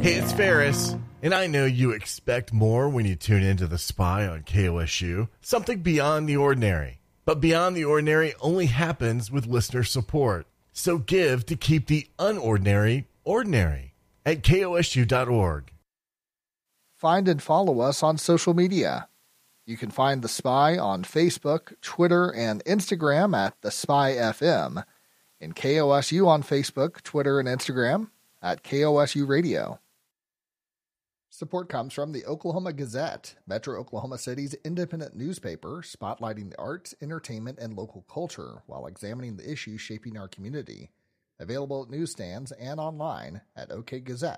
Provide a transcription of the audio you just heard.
Hey, it's Ferris, and I know you expect more when you tune into The Spy on KOSU, something beyond the ordinary. But beyond the ordinary only happens with listener support. So give to keep the unordinary ordinary at kosu.org. Find and follow us on social media. You can find The Spy on Facebook, Twitter, and Instagram at The Spy FM, and KOSU on Facebook, Twitter, and Instagram at KOSU Radio. Support comes from the Oklahoma Gazette, Metro Oklahoma City's independent newspaper, spotlighting the arts, entertainment, and local culture while examining the issues shaping our community. Available at newsstands and online at okgazette.com.